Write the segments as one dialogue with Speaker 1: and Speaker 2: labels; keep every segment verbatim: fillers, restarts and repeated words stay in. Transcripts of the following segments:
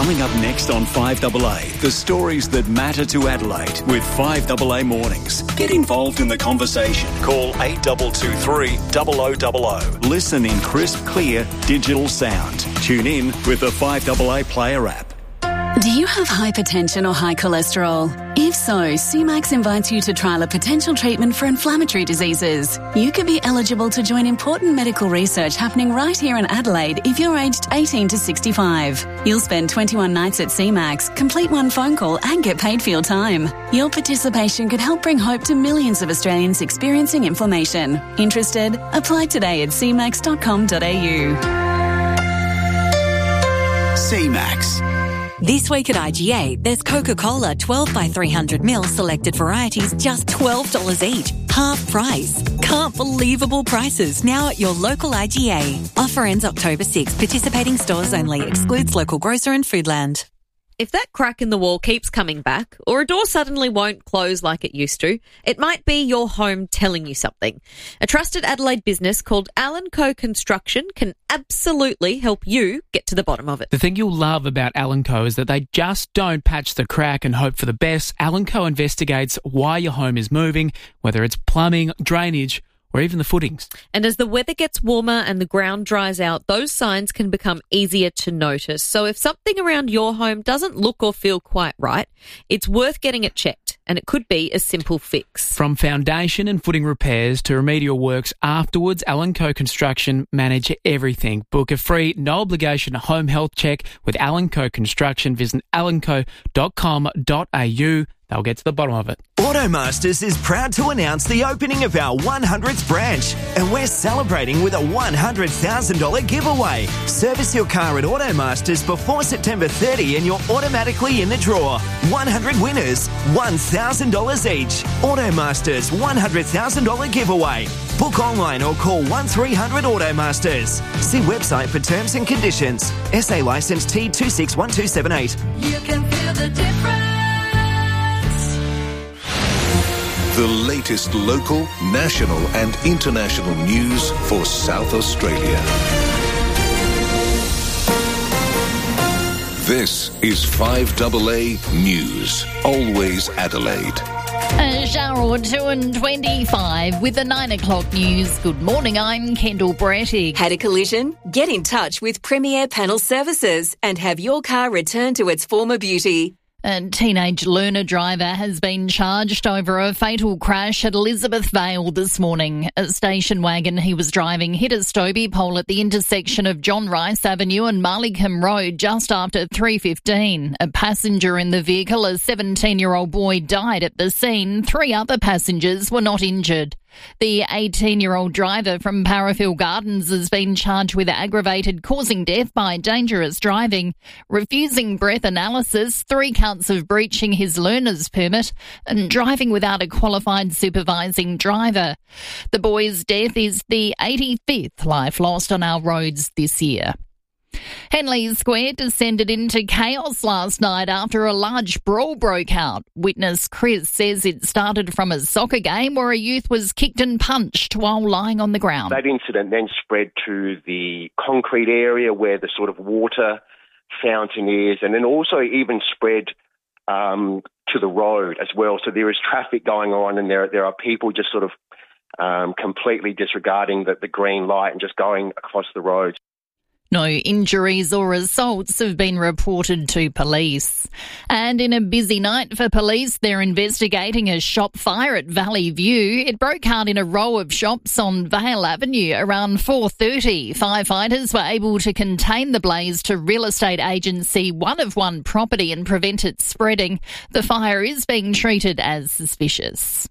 Speaker 1: Coming up next on five A A, the stories that matter to Adelaide with five A A Mornings. Get involved in the conversation. Call eight two two three, zero zero zero zero. Listen in crisp, clear, digital sound. Tune in with the five A A Player app.
Speaker 2: Do you have hypertension or high cholesterol? If so, Sumax invites you to trial a potential treatment for inflammatory diseases. You could be eligible to join important medical research happening right here in Adelaide if you're aged eighteen to sixty-five. You'll spend twenty-one nights at Sumax, complete one phone call and get paid for your time. Your participation could help bring hope to millions of Australians experiencing inflammation. Interested? Apply today at sumax dot com dot a u.
Speaker 1: Sumax.
Speaker 3: This week at I G A, there's Coca-Cola twelve by three hundred milliliters selected varieties, just twelve dollars each. Half price. Can't believable prices now at your local I G A. Offer ends October sixth. Participating stores only. Excludes local grocer and Foodland.
Speaker 4: If that crack in the wall keeps coming back, or a door suddenly won't close like it used to, it might be your home telling you something. A trusted Adelaide business called Allen Co Construction can absolutely help you get to the bottom of it.
Speaker 5: The thing you'll love about Allen Co is that they just don't patch the crack and hope for the best. Allen Co investigates why your home is moving, whether it's plumbing, drainage, or even the footings.
Speaker 4: And as the weather gets warmer and the ground dries out, those signs can become easier to notice. So if something around your home doesn't look or feel quite right, it's worth getting it checked, and it could be a simple fix.
Speaker 5: From foundation and footing repairs to remedial works afterwards, Allen Co Construction manage everything. Book a free, no obligation home health check with Allen Co Construction. Visit allen co dot com dot a u. They'll get to the bottom of it.
Speaker 6: Automasters is proud to announce the opening of our one hundredth branch, and we're celebrating with a one hundred thousand dollars giveaway. Service your car at Automasters before September thirtieth and you're automatically in the draw. one hundred winners, one thousand dollars each. Automasters one hundred thousand dollars giveaway. Book online or call one three hundred Automasters. See website for terms and conditions. S A licence T two six one two seven eight.
Speaker 7: You can feel the difference.
Speaker 8: The latest local, national and international news for South Australia. This is five A A News. Always Adelaide.
Speaker 9: A shower or two and twenty-five with the nine o'clock news. Good morning, I'm Kendall Brettig.
Speaker 3: Had a collision? Get in touch with Premier Panel Services and have your car returned to its former beauty.
Speaker 9: A teenage learner driver has been charged over a fatal crash at Elizabeth Vale this morning. A station wagon he was driving hit a Stobie pole at the intersection of John Rice Avenue and Marlingham Road just after three fifteen. A passenger in the vehicle, a seventeen-year-old boy, died at the scene. Three other passengers were not injured. The eighteen-year-old driver from Parafield Gardens has been charged with aggravated causing death by dangerous driving, refusing breath analysis, three counts of breaching his learner's permit, and driving without a qualified supervising driver. The boy's death is the eighty-fifth life lost on our roads this year. Henley Square descended into chaos last night after a large brawl broke out. Witness Chris says it started from a soccer game where a youth was kicked and punched while lying on the ground.
Speaker 10: That incident then spread to the concrete area where the sort of water fountain is, and then also even spread um, to the road as well. So there is traffic going on, and there there are people just sort of um, completely disregarding the, the green light and just going across the road.
Speaker 9: No injuries or assaults have been reported to police. And in a busy night for police, they're investigating a shop fire at Valley View. It broke out in a row of shops on Vale Avenue around four thirty. Firefighters were able to contain the blaze to real estate agency One of One property and prevent it spreading. The fire is being treated as suspicious.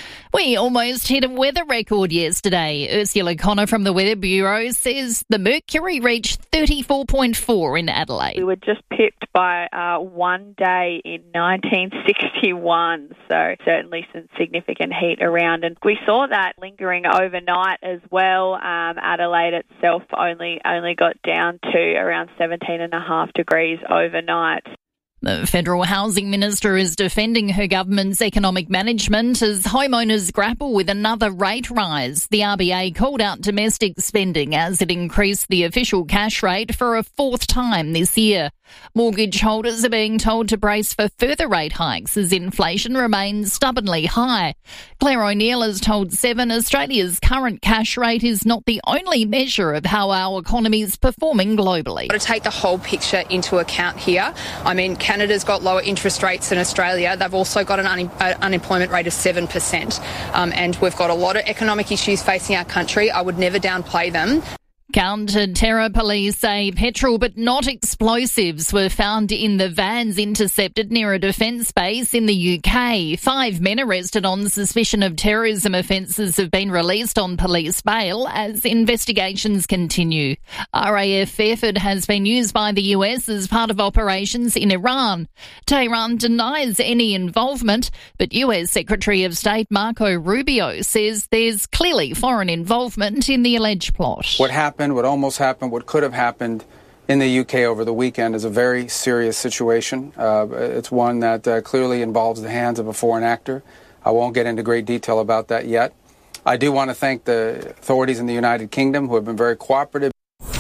Speaker 9: We almost hit a weather record yesterday. Ursula Connor from the Weather Bureau says the mercury reached thirty-four point four in Adelaide.
Speaker 11: We were just pipped by uh, one day in nineteen sixty-one, so certainly some significant heat around. And we saw that lingering overnight as well. Um, Adelaide itself only, only got down to around seventeen and a half degrees overnight.
Speaker 9: The Federal Housing Minister is defending her government's economic management as homeowners grapple with another rate rise. The R B A called out domestic spending as it increased the official cash rate for a fourth time this year. Mortgage holders are being told to brace for further rate hikes as inflation remains stubbornly high. Claire O'Neill has told Seven Australia's current cash rate is not the only measure of how our economy is performing globally.
Speaker 12: Got to take the whole picture into account here. I mean, Canada's got lower interest rates than Australia. They've also got an un- uh, unemployment rate of seven percent. Um, and we've got a lot of economic issues facing our country. I would never downplay them.
Speaker 9: Counter-terror police say petrol but not explosives were found in the vans intercepted near a defence base in the U K. Five men arrested on suspicion of terrorism offences have been released on police bail as investigations continue. R A F Fairford has been used by the U S as part of operations in Iran. Tehran denies any involvement, but U S Secretary of State Marco Rubio says there's clearly foreign involvement in the alleged plot.
Speaker 13: What happened What almost happened, what could have happened in the U K over the weekend is a very serious situation. Uh, it's one that uh, clearly involves the hands of a foreign actor. I won't get into great detail about that yet. I do want to thank the authorities in the United Kingdom who have been very cooperative.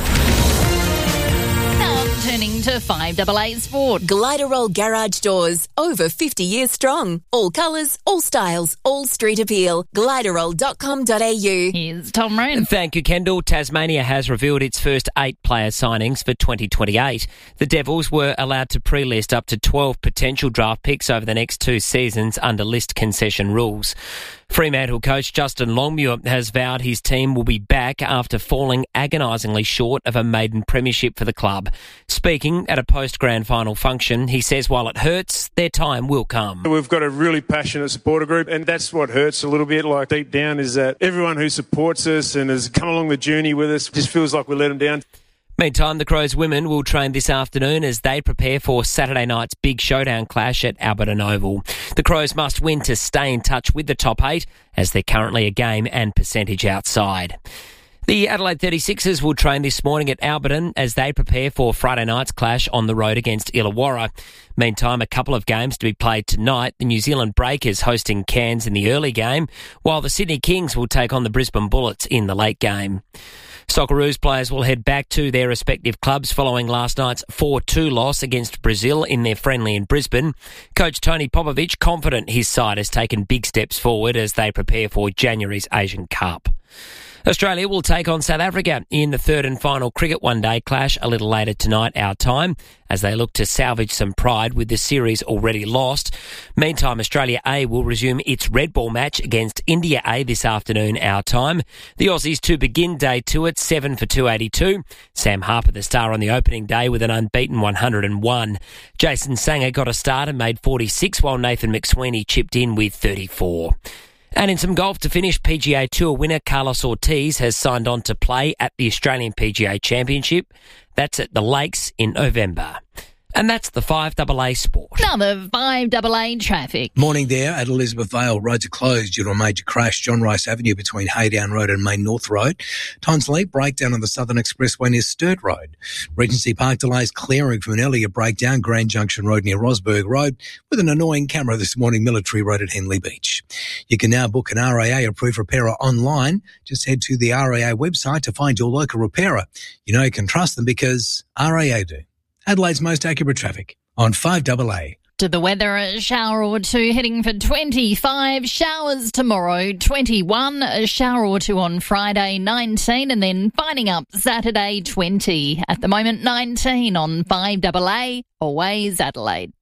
Speaker 9: Turning to five A A Sport.
Speaker 14: Gliderol Garage Doors, over fifty years strong. All colours, all styles, all street appeal. Gliderol dot com dot a u.
Speaker 9: Here's Tom Wren.
Speaker 15: Thank you, Kendall. Tasmania has revealed its first eight player signings for twenty twenty-eight. The Devils were allowed to pre-list up to twelve potential draft picks over the next two seasons under list concession rules. Fremantle coach Justin Longmuir has vowed his team will be back after falling agonisingly short of a maiden premiership for the club. Speaking at a post-grand final function, he says while it hurts, their time will come.
Speaker 16: We've got a really passionate supporter group, and that's what hurts a little bit. Like deep down is that everyone who supports us and has come along the journey with us just feels like we let them down.
Speaker 15: Meantime, the Crows women will train this afternoon as they prepare for Saturday night's big showdown clash at Alberton Oval. The Crows must win to stay in touch with the top eight, as they're currently a game and percentage outside. The Adelaide thirty-sixers will train this morning at Alberton as they prepare for Friday night's clash on the road against Illawarra. Meantime, a couple of games to be played tonight. The New Zealand Breakers hosting Cairns in the early game, while the Sydney Kings will take on the Brisbane Bullets in the late game. Socceroos players will head back to their respective clubs following last night's four two loss against Brazil in their friendly in Brisbane. Coach Tony Popovic confident his side has taken big steps forward as they prepare for January's Asian Cup. Australia will take on South Africa in the third and final cricket one-day clash a little later tonight, our time, as they look to salvage some pride with the series already lost. Meantime, Australia A will resume its red ball match against India A this afternoon, our time. The Aussies to begin day two at seven for two eighty-two. Sam Harper, the star on the opening day with an unbeaten one hundred and one. Jason Sanger got a start and made forty-six, while Nathan McSweeney chipped in with thirty-four. And in some golf to finish, P G A Tour winner Carlos Ortiz has signed on to play at the Australian P G A Championship. That's at the Lakes in November. And that's the five A A Sport.
Speaker 9: Another five A A traffic.
Speaker 17: Morning there at Elizabeth Vale. Roads are closed due to a major crash. John Rice Avenue between Haydown Road and Main North Road. Tonsley, breakdown on the Southern Expressway near Sturt Road. Regency Park delays clearing from an earlier breakdown. Grand Junction Road near Rosberg Road with an annoying camera this morning. Military Road at Henley Beach. You can now book an R A A approved repairer online. Just head to the R A A website to find your local repairer. You know you can trust them because R A A do. Adelaide's most accurate traffic on five A A.
Speaker 9: To the weather, a shower or two heading for twenty-five, showers tomorrow, twenty-one, a shower or two on Friday, nineteen, and then finding up Saturday, twenty. At the moment, nineteen on five A A, always Adelaide.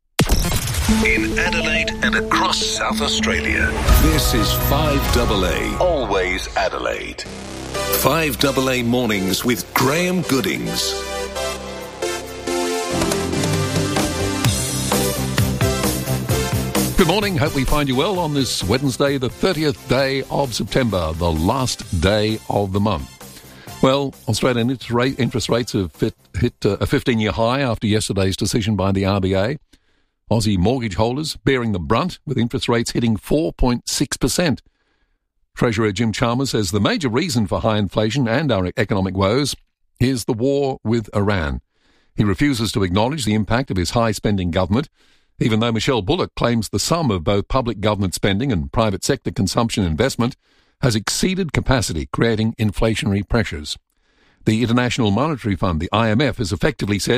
Speaker 8: In Adelaide and across South Australia, this is five A A, always Adelaide. five A A Mornings with Graham Goodings.
Speaker 18: Good morning. Hope we find you well on this Wednesday, the thirtieth day of September, the last day of the month. Well, Australian interest rates have hit, hit a fifteen-year high after yesterday's decision by the R B A. Aussie mortgage holders bearing the brunt, with interest rates hitting four point six percent. Treasurer Jim Chalmers says the major reason for high inflation and our economic woes is the war with Iran. He refuses to acknowledge the impact of his high-spending government, even though Michelle Bullock claims the sum of both public government spending and private sector consumption investment has exceeded capacity, creating inflationary pressures. The International Monetary Fund, the I M F, has effectively said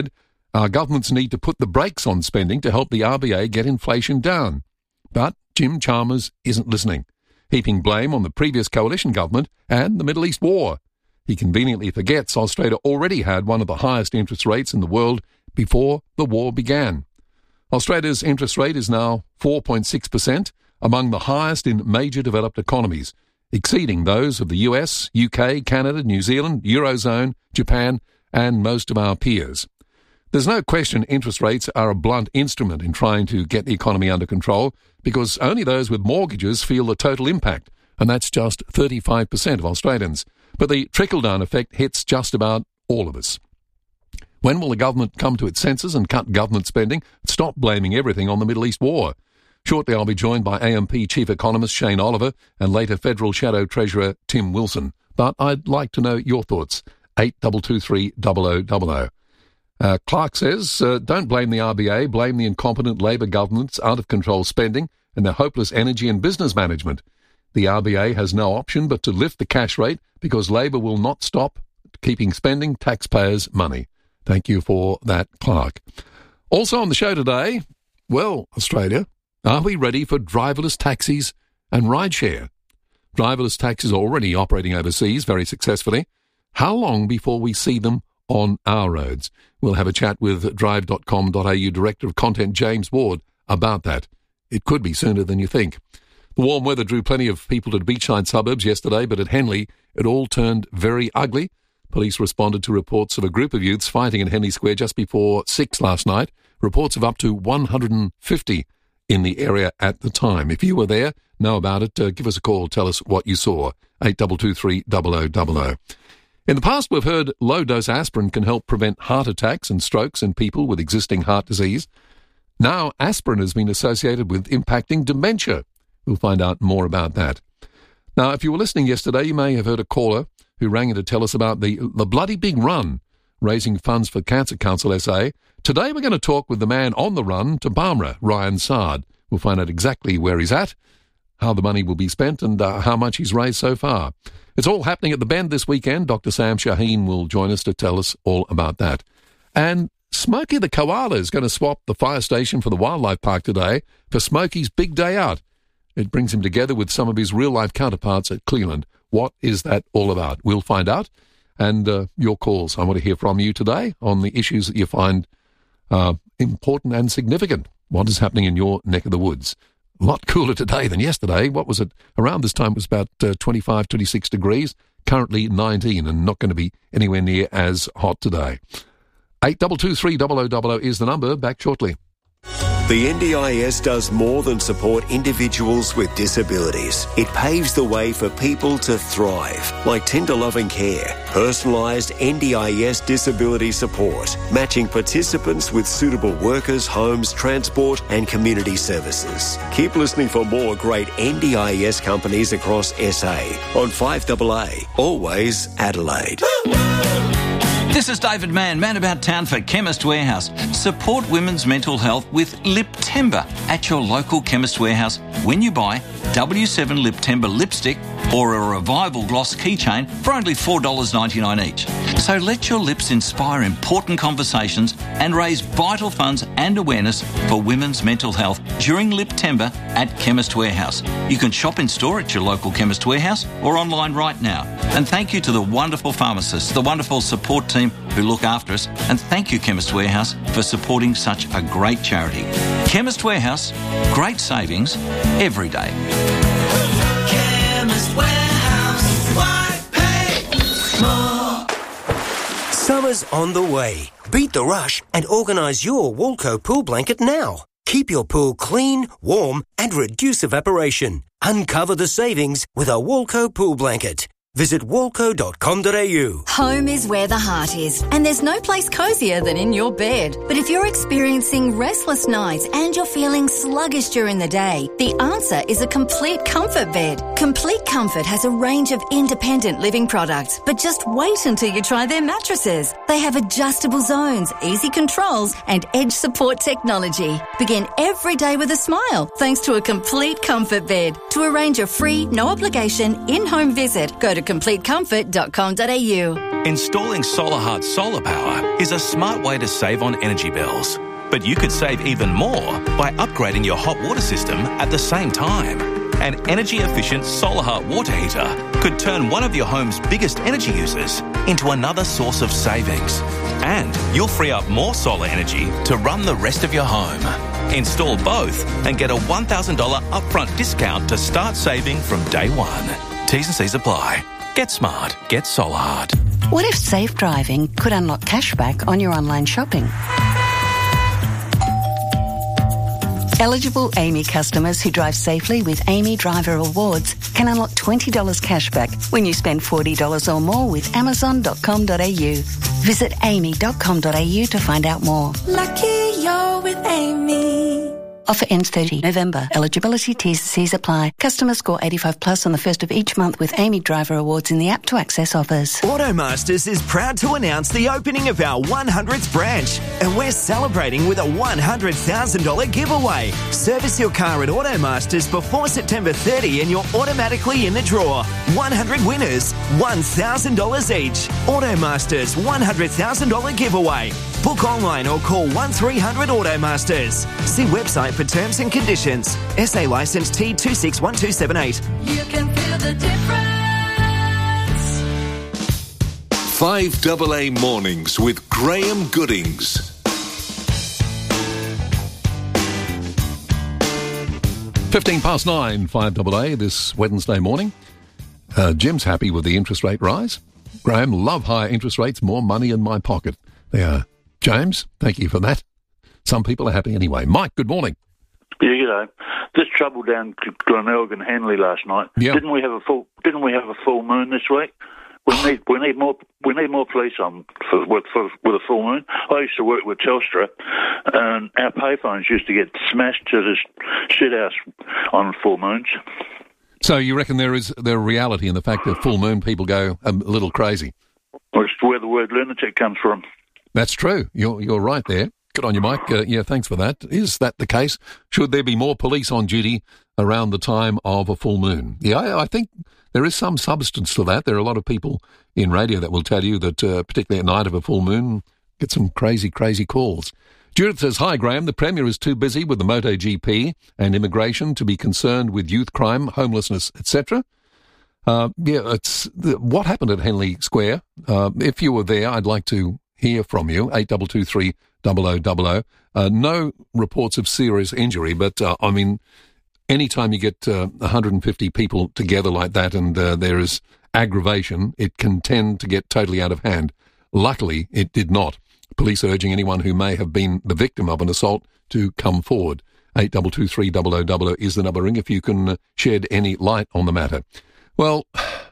Speaker 18: Our governments need to put the brakes on spending to help the R B A get inflation down. But Jim Chalmers isn't listening, heaping blame on the previous coalition government and the Middle East war. He conveniently forgets Australia already had one of the highest interest rates in the world before the war began. Australia's interest rate is now four point six percent, among the highest in major developed economies, exceeding those of the U S, U K, Canada, New Zealand, Eurozone, Japan, and most of our peers. There's no question interest rates are a blunt instrument in trying to get the economy under control, because only those with mortgages feel the total impact, and that's just thirty-five percent of Australians. But the trickle-down effect hits just about all of us. When will the government come to its senses and cut government spending? Stop blaming everything on the Middle East war. Shortly I'll be joined by A M P Chief Economist Shane Oliver and later Federal Shadow Treasurer Tim Wilson. But I'd like to know your thoughts. eight two two three zero zero zero zero. Uh, Clark says, uh, don't blame the R B A, blame the incompetent Labor government's out-of-control spending and their hopeless energy and business management. The R B A has no option but to lift the cash rate because Labor will not stop keeping spending taxpayers' money. Thank you for that, Clark. Also on the show today, well, Australia, are we ready for driverless taxis and rideshare? Driverless taxis are already operating overseas very successfully. How long before we see them on our roads? We'll have a chat with drive dot com dot a u Director of Content James Ward about that. It could be sooner than you think. The warm weather drew plenty of people to the beachside suburbs yesterday, but at Henley it all turned very ugly. Police responded to reports of a group of youths fighting in Henley Square just before six last night. Reports of up to one hundred fifty in the area at the time. If you were there, know about it, uh, give us a call, tell us what you saw. eight two two three zero zero zero zero. In the past, we've heard low-dose aspirin can help prevent heart attacks and strokes in people with existing heart disease. Now, aspirin has been associated with impacting dementia. We'll find out more about that. Now, if you were listening yesterday, you may have heard a caller who rang in to tell us about the, the bloody big run, raising funds for Cancer Council S A. Today, we're going to talk with the man on the run to Barmera, Ryan Sard. We'll find out exactly where he's at, how the money will be spent, and uh, how much he's raised so far. It's all happening at the Bend this weekend. Doctor Sam Shaheen will join us to tell us all about that. And Smokey the koala is going to swap the fire station for the wildlife park today for Smokey's big day out. It brings him together with some of his real-life counterparts at Cleveland. What is that all about? We'll find out. And uh, your calls. I want to hear from you today on the issues that you find uh, important and significant. What is happening in your neck of the woods? A lot cooler today than yesterday. What was it? Around this time it was about uh, twenty-five, twenty-six degrees. Currently nineteen, and not going to be anywhere near as hot today. eight two two three zero zero zero zero is the number. Back shortly.
Speaker 1: The N D I S does more than support individuals with disabilities. It paves the way for people to thrive, like tender loving care, personalised N D I S disability support, matching participants with suitable workers, homes, transport and community services. Keep listening for more great N D I S companies across S A on five A A, always Adelaide.
Speaker 19: This is David Mann, man about town for Chemist Warehouse. Support women's mental health with Lip Timber at your local Chemist Warehouse when you buy W seven Lip Timber lipstick or a Revival Gloss keychain for only four dollars ninety-nine each. So let your lips inspire important conversations and raise vital funds and awareness for women's mental health during Lip Timber at Chemist Warehouse. You can shop in store at your local Chemist Warehouse or online right now. And thank you to the wonderful pharmacists, the wonderful support team who look after us, and thank you Chemist Warehouse for supporting such a great charity. Chemist Warehouse, great savings every day.
Speaker 20: Chemist Warehouse, why pay more?
Speaker 21: Summer's on the way. Beat the rush and organise your Walco pool blanket now. Keep your pool clean, warm and reduce evaporation. Uncover the savings with a Walco pool blanket. Visit walco dot com dot a u.
Speaker 22: Home is where the heart is, and there's no place cosier than in your bed. But if you're experiencing restless nights and you're feeling sluggish during the day, the answer is a Complete Comfort bed. Complete Comfort has a range of independent living products, but just wait until you try their mattresses. They have adjustable zones, easy controls, and edge support technology. Begin every day with a smile thanks to a Complete Comfort bed. To arrange a free, no obligation, in-home visit, go to complete comfort dot com dot a u.
Speaker 2: Installing SolarHeart solar power is a smart way to save on energy bills. But you could save even more by upgrading your hot water system at the same time. An energy-efficient SolarHeart water heater could turn one of your home's biggest energy users into another source of savings. And you'll free up more solar energy to run the rest of your home. Install both and get a one thousand dollars upfront discount to start saving from day one. T's and C's apply. Get smart. Get SolarHeart.
Speaker 4: What if safe driving could unlock cashback on your online shopping? Eligible A M I customers who drive safely with A M I Driver Awards can unlock twenty dollars cashback when you spend forty dollars or more with amazon dot com dot a u. Visit amy dot com dot a u to find out more.
Speaker 20: Lucky you're with Amy.
Speaker 4: Offer ends thirtieth November. Eligibility T's and C's apply. Customers score eighty-five plus on the first of each month with A M I Driver Awards in the app to access offers.
Speaker 6: Automasters is proud to announce the opening of our one hundredth branch, and we're celebrating with a one hundred thousand dollars giveaway. Service your car at Automasters before September thirtieth and you're automatically in the draw. one hundred winners, one thousand dollars each. Automasters one hundred thousand dollars giveaway. Book online or call one three hundred Automasters. See website for terms and conditions. S A licence T two six one two seven eight.
Speaker 20: You can feel the difference.
Speaker 8: five double A Mornings with Graham Goodings.
Speaker 18: fifteen past nine, five double A this Wednesday morning. Uh, Jim's happy with the interest rate rise. Graham, love higher interest rates, more money in my pocket. They are. James, thank you for that. Some people are happy anyway. Mike, good morning.
Speaker 23: Yeah, g'day. This trouble down Glenelg and Henley last night.
Speaker 18: Yep.
Speaker 23: Didn't we have a full? Didn't we have a full moon this week? We need we need more we need more police on for, with for, with a full moon. I used to work with Telstra, and our payphones used to get smashed to the shit house on full moons.
Speaker 18: So you reckon there is there reality in the fact that full moon people go a little crazy?
Speaker 23: Well, it's where the word lunatic comes from.
Speaker 18: That's true. You're you're right there. Good on you, Mike. Uh, yeah, thanks for that. Is that the case? Should there be more police on duty around the time of a full moon? Yeah, I, I think there is some substance to that. There are a lot of people in radio that will tell you that, uh, particularly at night of a full moon, get some crazy, crazy calls. Judith says, hi, Graham. The Premier is too busy with the MotoGP and immigration to be concerned with youth crime, homelessness, et cetera. Uh, yeah, it's the, what happened at Henley Square. Uh, if you were there, I'd like to hear from you. eight two two three double oh double oh. Uh, no reports of serious injury, but uh, I mean, anytime you get uh, one hundred fifty people together like that and uh, there is aggravation, it can tend to get totally out of hand. Luckily, it did not. Police urging anyone who may have been the victim of an assault to come forward. eight two two three double oh double oh is the number ring if you can uh, shed any light on the matter. Well,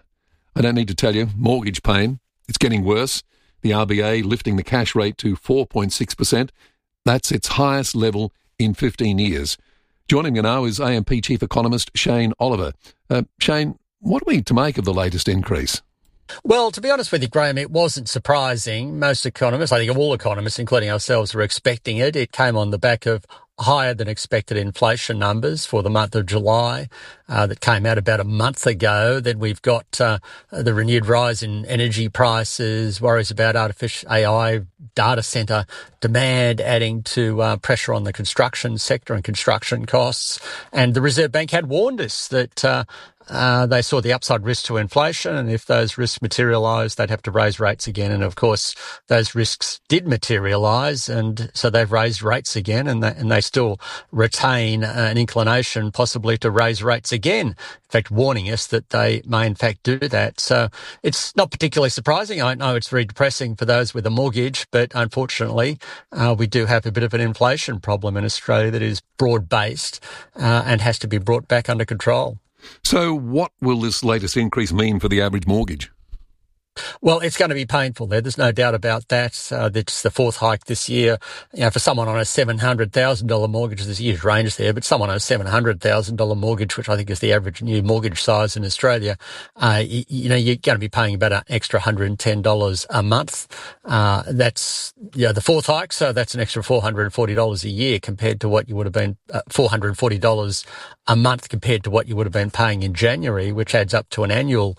Speaker 18: I don't need to tell you, mortgage pain, it's getting worse. The R B A lifting the cash rate to four point six percent. That's its highest level in fifteen years. Joining me now is A M P Chief Economist Shane Oliver. Uh, Shane, what are we to make of the latest increase?
Speaker 24: Well, to be honest with you, Graham, it wasn't surprising. Most economists, I think all economists, including ourselves, were expecting it. It came on the back of higher than expected inflation numbers for the month of July uh, that came out about a month ago. Then we've got uh, the renewed rise in energy prices, worries about artificial A I, data centre demand adding to uh, pressure on the construction sector and construction costs. And the Reserve Bank had warned us that uh, Uh, they saw the upside risk to inflation, and if those risks materialise, they'd have to raise rates again. And of course, those risks did materialise, and so they've raised rates again, and they, and they still retain uh, an inclination possibly to raise rates again. In fact, warning us that they may in fact do that. So it's not particularly surprising. I know it's very depressing for those with a mortgage, but unfortunately, uh, we do have a bit of an inflation problem in Australia that is broad-based uh, and has to be brought back under control.
Speaker 18: So what will this latest increase mean for the average mortgage?
Speaker 24: Well, it's going to be painful there. There's no doubt about that. Uh, it's the fourth hike this year. You know, for someone on a seven hundred thousand dollars mortgage, there's a huge range there, but someone on a seven hundred thousand dollars mortgage, which I think is the average new mortgage size in Australia, uh, you, you know, you're going to be paying about an extra one hundred ten dollars a month. Uh, that's, you know, the fourth hike, so that's an extra four hundred forty dollars a year compared to what you would have been, uh, four hundred forty dollars a month compared to what you would have been paying in January, which adds up to an annual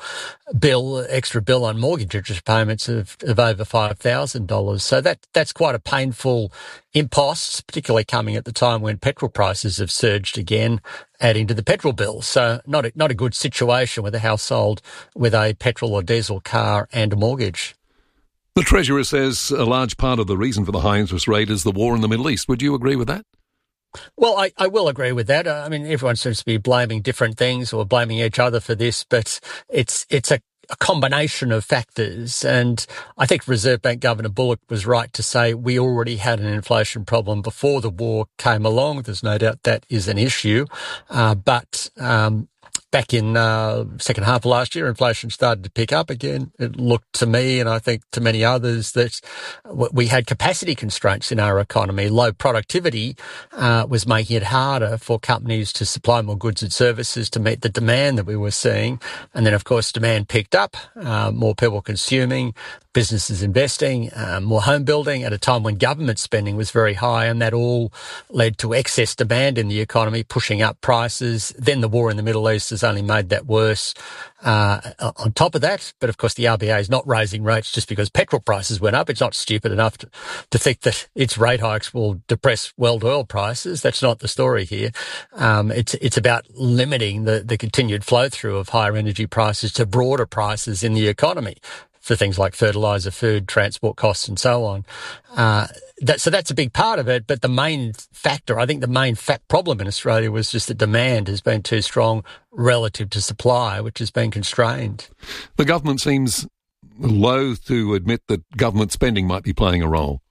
Speaker 24: bill, extra bill on mortgage interest payments of, of over five thousand dollars. So that that's quite a painful impost, particularly coming at the time when petrol prices have surged again, adding to the petrol bill. So not a, not a good situation with a household with a petrol or diesel car and a mortgage.
Speaker 18: The Treasurer says a large part of the reason for the high interest rate is the war in the Middle East. Would you agree with that?
Speaker 24: Well, I, I will agree with that. I mean, everyone seems to be blaming different things or blaming each other for this, but it's it's a, a combination of factors. And I think Reserve Bank Governor Bullock was right to say we already had an inflation problem before the war came along. There's no doubt that is an issue. Uh, but um, back in uh second half of last year, inflation started to pick up again. It looked to me, and I think to many others, that we had capacity constraints in our economy. Low productivity uh, was making it harder for companies to supply more goods and services to meet the demand that we were seeing. And then, of course, demand picked up, uh, more people consuming, businesses investing, um, more home building at a time when government spending was very high, and that all led to excess demand in the economy, pushing up prices. Then the war in the Middle East has only made that worse. Uh, on top of that, but of course the R B A is not raising rates just because petrol prices went up. It's not stupid enough to, to think that its rate hikes will depress world oil prices. That's not the story here. Um, it's it's about limiting the, the continued flow through of higher energy prices to broader prices in the economy for things like fertiliser, food, transport costs and so on. Uh, that, so that's a big part of it, but the main factor, I think the main fat problem in Australia was just that demand has been too strong relative to supply, which has been constrained.
Speaker 18: The government seems loath to admit that government spending might be playing a role.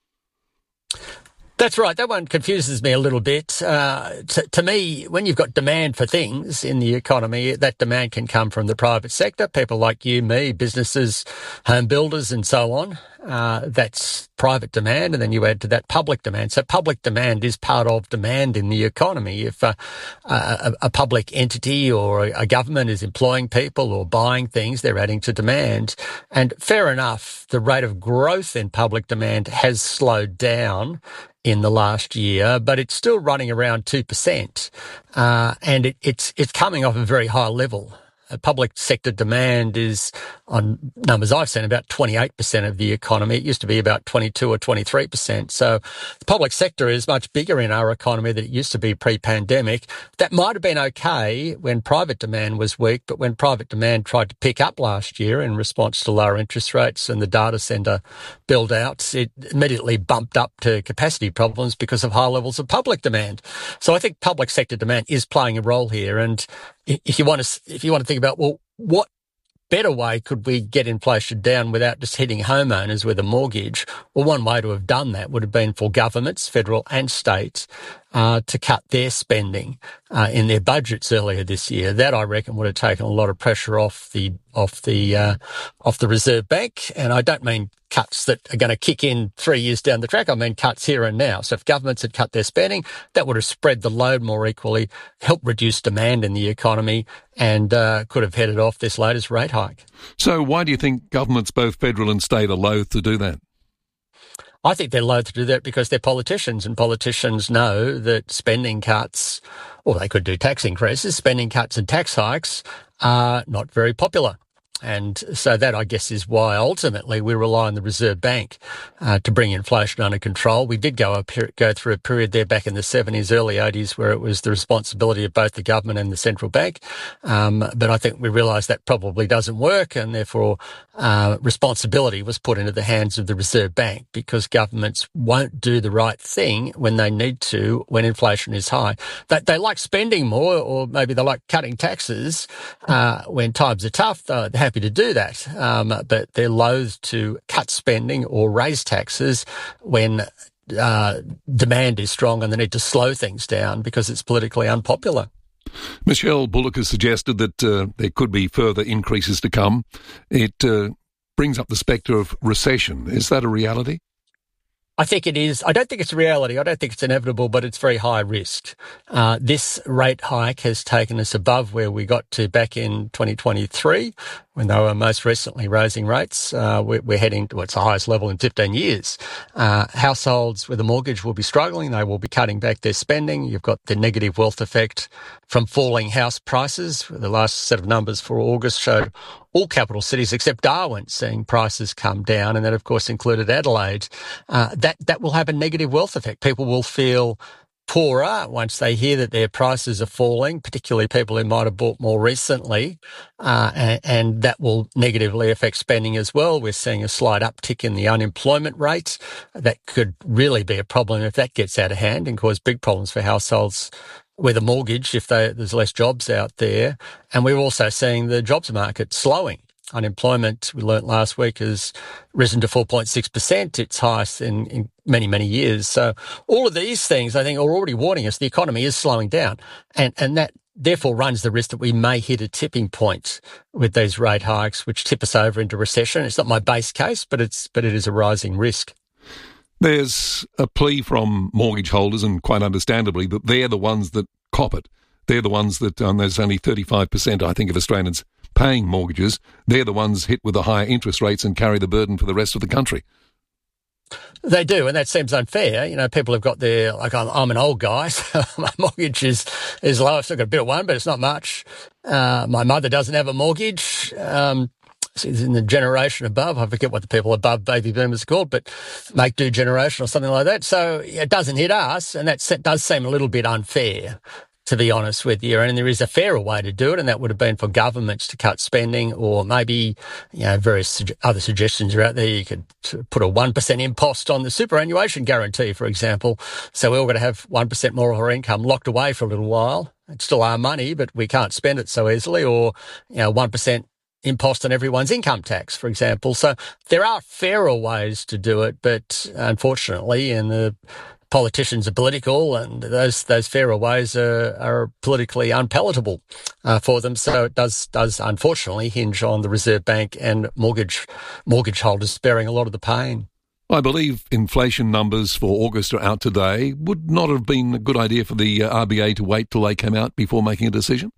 Speaker 24: That's right. That one confuses me a little bit. Uh, to, to me, when you've got demand for things in the economy, that demand can come from the private sector, people like you, me, businesses, home builders and so on. Uh, that's private demand, and then you add to that public demand. So public demand is part of demand in the economy. If uh, a, a public entity or a government is employing people or buying things, they're adding to demand. And fair enough, the rate of growth in public demand has slowed down in the last year, but it's still running around two percent, uh, and it, it's it's coming off a very high level. Uh, public sector demand is, on numbers I've seen, about twenty-eight percent of the economy. It used to be about twenty-two or twenty-three percent. So the public sector is much bigger in our economy than it used to be pre-pandemic. That might have been okay when private demand was weak, but when private demand tried to pick up last year in response to lower interest rates and the data centre build-outs, it immediately bumped up to capacity problems because of high levels of public demand. So I think public sector demand is playing a role here. And if you want to, if you want to think about, well, what better way could we get inflation down without just hitting homeowners with a mortgage? Well, one way to have done that would have been for governments, federal and state, uh, to cut their spending uh, in their budgets earlier this year. That, I reckon, would have taken a lot of pressure off the off the uh, off the Reserve Bank. And I don't mean cuts that are going to kick in three years down the track. I mean cuts here and now. So if governments had cut their spending, that would have spread the load more equally, helped reduce demand in the economy, and uh, could have headed off this latest rate hike.
Speaker 18: So why do you think governments, both federal and state, are loath to do that?
Speaker 24: I think they're loath to do that because they're politicians, and politicians know that spending cuts, or they could do tax increases, spending cuts and tax hikes are not very popular. And so that, I guess, is why ultimately we rely on the Reserve Bank uh, to bring inflation under control. We did go a per- go through a period there back in the seventies, early eighties, where it was the responsibility of both the government and the central bank. Um, but I think we realised that probably doesn't work, and therefore uh, responsibility was put into the hands of the Reserve Bank, because governments won't do the right thing when they need to when inflation is high. They, they like spending more, or maybe they like cutting taxes uh, when times are tough. They're happy to do that, um, but they're loath to cut spending or raise taxes when uh, demand is strong and they need to slow things down because it's politically unpopular.
Speaker 18: Michelle Bullock has suggested that uh, there could be further increases to come. It uh, brings up the spectre of recession. Is that a reality?
Speaker 24: I think it is. I don't think it's a reality. I don't think it's inevitable, but it's very high risk. Uh, this rate hike has taken us above where we got to back in twenty twenty-three, when they were most recently raising rates. Uh, we're, we're heading to its highest level in fifteen years. Uh, households with a mortgage will be struggling. They will be cutting back their spending. You've got the negative wealth effect from falling house prices. The last set of numbers for August showed all capital cities except Darwin seeing prices come down, and that, of course, included Adelaide. Uh, that, that will have a negative wealth effect. People will feel poorer once they hear that their prices are falling, particularly people who might have bought more recently, uh, and, and that will negatively affect spending as well. We're seeing a slight uptick in the unemployment rate. That could really be a problem if that gets out of hand and cause big problems for households with a mortgage if they, there's less jobs out there. And we're also seeing the jobs market slowing. Unemployment, we learnt last week, has risen to four point six percent, its highest in, in many, many years. So all of these things, I think, are already warning us the economy is slowing down. And, and that therefore runs the risk that we may hit a tipping point with these rate hikes, which tip us over into recession. It's not my base case, but it's but it is a rising risk.
Speaker 18: There's a plea from mortgage holders, and quite understandably, that they're the ones that cop it. They're the ones that, um, there's only thirty-five percent, I think, of Australians paying mortgages. They're the ones hit with the higher interest rates and carry the burden for the rest of the country.
Speaker 24: They do, and that seems unfair. You know, people have got their, like, I'm, I'm an old guy, so my mortgage is, is low. I've still got a bit of one, but it's not much. Uh, my mother doesn't have a mortgage. Um, she's in the generation above. I forget what the people above baby boomers are called, but make do generation or something like that. So it doesn't hit us, and that does seem a little bit unfair, to be honest with you. And there is a fairer way to do it, and that would have been for governments to cut spending, or maybe, you know, various other suggestions are out there. You could put a one percent impost on the superannuation guarantee, for example. So we're all going to have one percent more of our income locked away for a little while. It's still our money, but we can't spend it so easily. Or, you know, one percent impost on everyone's income tax, for example. So there are fairer ways to do it, but unfortunately, in the politicians are political, and those those fairer ways are, are politically unpalatable uh, for them. So it does does unfortunately hinge on the Reserve Bank and mortgage mortgage holders bearing a lot of the pain.
Speaker 18: I believe inflation numbers for August are out today. Would not have been a good idea for the uh, R B A to wait till they came out before making a decision?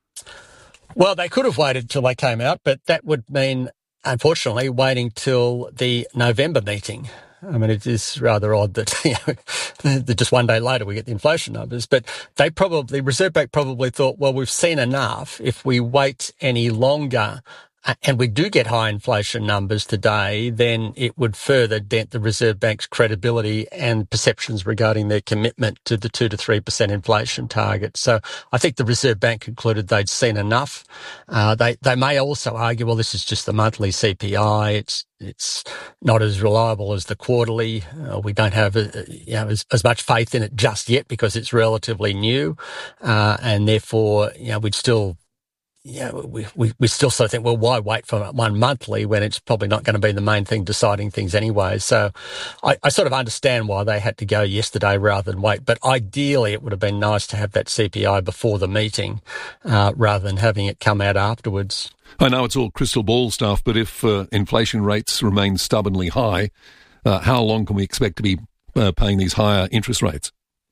Speaker 24: Well, they could have waited till they came out, but that would mean, unfortunately, waiting till the November meeting. I mean, it is rather odd that, you know, that just one day later we get the inflation numbers. But they probably, Reserve Bank probably thought, well, we've seen enough. If we wait any longer and we do get high inflation numbers today, then it would further dent the Reserve Bank's credibility and perceptions regarding their commitment to the two to three percent inflation target. So I think the Reserve Bank concluded they'd seen enough. Uh, they, they may also argue, well, this is just the monthly C P I. It's, it's not as reliable as the quarterly. Uh, we don't have, uh, you know, as, as much faith in it just yet because it's relatively new. Uh, and therefore, you know, we'd still, Yeah, we, we, we still sort of think, well, why wait for one monthly when it's probably not going to be the main thing deciding things anyway? So I, I sort of understand why they had to go yesterday rather than wait. But ideally, it would have been nice to have that C P I before the meeting uh, rather than having it come out afterwards.
Speaker 18: I know it's all crystal ball stuff, but if uh, inflation rates remain stubbornly high, uh, how long can we expect to be uh, paying these higher interest rates?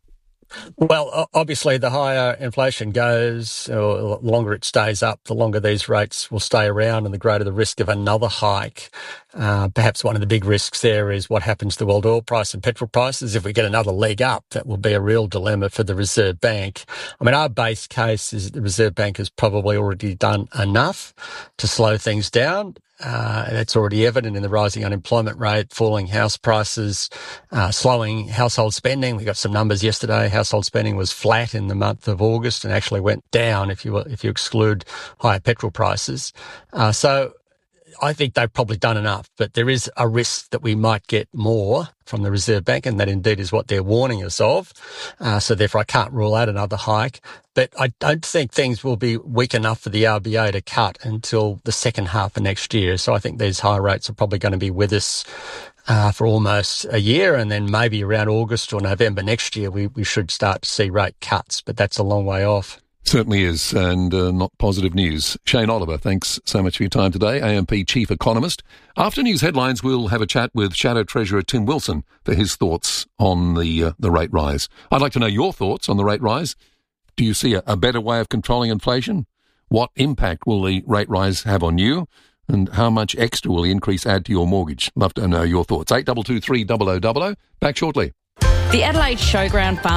Speaker 24: Well, obviously, the higher inflation goes, or the longer it stays up, the longer these rates will stay around and the greater the risk of another hike. Uh, perhaps one of the big risks there is what happens to world oil price and petrol prices. If we get another leg up, that will be a real dilemma for the Reserve Bank. I mean, our base case is that the Reserve Bank has probably already done enough to slow things down. Uh, that's already evident in the rising unemployment rate, falling house prices, uh, slowing household spending. We got some numbers yesterday. Household spending was flat in the month of August and actually went down if you if you exclude higher petrol prices. Uh, so I think they've probably done enough, but there is a risk that we might get more from the Reserve Bank, and that indeed is what they're warning us of. Uh, so therefore, I can't rule out another hike. But I don't think things will be weak enough for the R B A to cut until the second half of next year. So I think these high rates are probably going to be with us uh, for almost a year, and then maybe around August or November next year, we, we should start to see rate cuts, but that's a long way off.
Speaker 18: Certainly is, and uh, not positive news. Shane Oliver, thanks so much for your time today, A M P Chief Economist. After news headlines, we'll have a chat with Shadow Treasurer Tim Wilson for his thoughts on the uh, the rate rise. I'd like to know your thoughts on the rate rise. Do you see a, a better way of controlling inflation? What impact will the rate rise have on you? And how much extra will the increase add to your mortgage? Love to know your thoughts. eight two two three, double oh double oh. Back shortly.
Speaker 3: The Adelaide Showground Farm